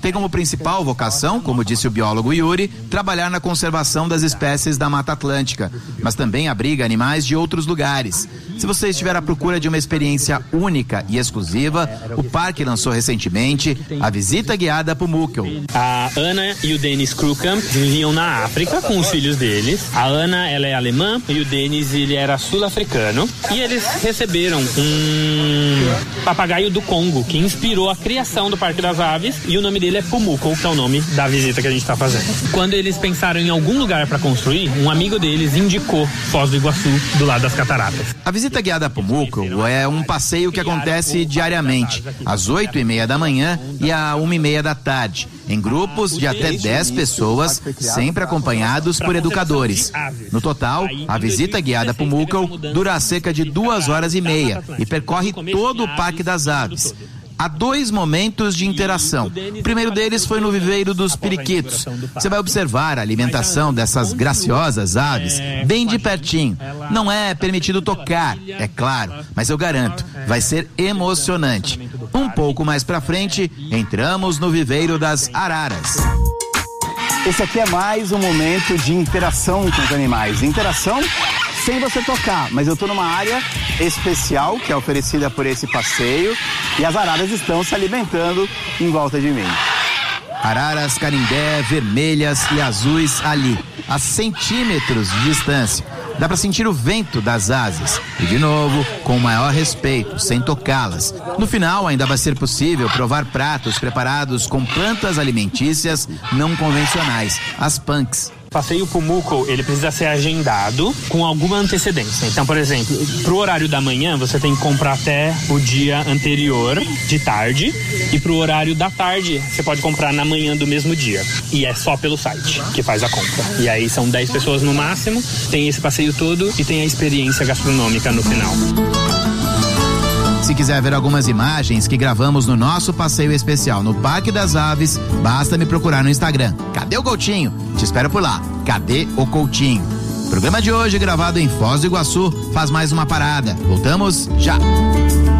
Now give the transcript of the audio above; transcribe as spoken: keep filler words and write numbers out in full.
Tem como principal vocação, como disse o biólogo Yuri, trabalhar na conservação das espécies da Mata Atlântica, mas também abriga animais de outros lugares. Se você estiver à procura de uma experiência única e exclusiva, o parque lançou recentemente a visita guiada Pumuckl. A Ana e o Denis Krukamp viviam na África com os filhos deles. A Ana, ela é alemã e o Denis, ele era sul-africano. E eles receberam um papagaio do Congo que inspirou a criação do Parque das Aves, e o nome dele é Pumuckl, que é o nome da visita que a gente está fazendo. Quando eles pensaram em algum lugar para construir, um amigo deles indicou Foz do Iguaçu, do lado das cataratas. A visita guiada Pumuckl é um passeio que acontece diariamente, às oito e meia da manhã e à uma e meia da tarde, em grupos de até dez pessoas, sempre acompanhados por educadores. No total, a visita guiada Pumuckl dura cerca de duas horas e meia e percorre todo o Parque das Aves. Há dois momentos de interação. O primeiro deles foi no viveiro dos periquitos. Você vai observar a alimentação dessas graciosas aves bem de pertinho. Não é permitido tocar, é claro, mas eu garanto, vai ser emocionante. Um pouco mais pra frente, entramos no viveiro das araras. Esse aqui é mais um momento de interação com os animais. Interação sem você tocar, mas eu tô numa área especial que é oferecida por esse passeio e as araras estão se alimentando em volta de mim. Araras carimbé, vermelhas e azuis ali, a centímetros de distância. Dá para sentir o vento das asas. E de novo, com o maior respeito, sem tocá-las. No final, ainda vai ser possível provar pratos preparados com plantas alimentícias não convencionais, as punks. O passeio Pumuckl, ele precisa ser agendado com alguma antecedência. Então, por exemplo, pro horário da manhã, você tem que comprar até o dia anterior, de tarde. E pro horário da tarde, você pode comprar na manhã do mesmo dia. E é só pelo site que faz a compra. E aí são dez pessoas no máximo, tem esse passeio todo e tem a experiência gastronômica no final. Se quiser ver algumas imagens que gravamos no nosso passeio especial no Parque das Aves, basta me procurar no Instagram. Cadê o Coutinho? Te espero por lá. Cadê o Coutinho? O programa de hoje, gravado em Foz do Iguaçu, faz mais uma parada. Voltamos já!